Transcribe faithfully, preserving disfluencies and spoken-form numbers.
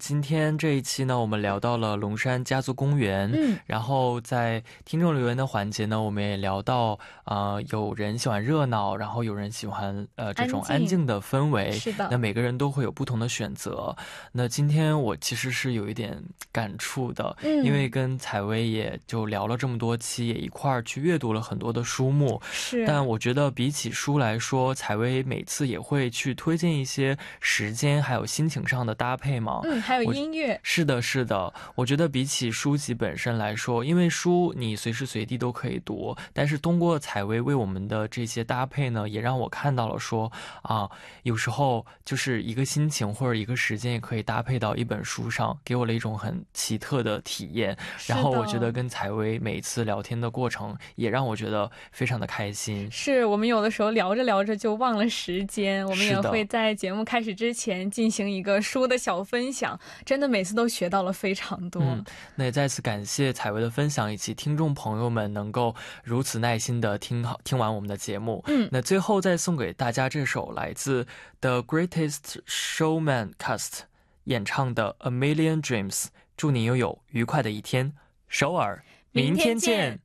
今天这一期呢，我们聊到了龙山家族公园，嗯，然后在听众留言的环节呢，我们也聊到呃有人喜欢热闹，然后有人喜欢呃这种安静的氛围，是的，那每个人都会有不同的选择。那今天我其实是有一点感触的，嗯，因为跟采薇也就聊了这么多期，也一块儿去阅读了很多的书目，是，但我觉得比起书来说，采薇每次也会去推荐一些时间还有心情上的搭配嘛，嗯，还有音乐，是的是的，我觉得比起书籍本身来说，因为书你随时随地都可以读，但是通过采薇为我们的这些搭配呢，也让我看到了说啊，有时候就是一个心情或者一个时间也可以搭配到一本书上，给我了一种很奇特的体验。然后我觉得跟采薇每次聊天的过程也让我觉得非常的开心。是，我们有的时候聊着聊着就忘了时间，我们也会在节目开始之前进行一个书的小分享，真的每次都学到了非常多。嗯，那也再次感谢采薇的分享，以及听众朋友们能够如此耐心的听好听完我们的节目。嗯，那最后再送给大家这首来自 The Greatest Showman Cast 演唱的 A Million Dreams， 祝你拥有愉快的一天。首尔，明天见。